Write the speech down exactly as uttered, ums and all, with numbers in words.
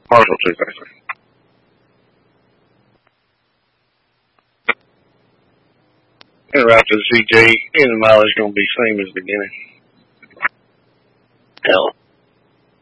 Partial two-factor. And right to the C J, and the mileage going to be same as the beginning. Hell.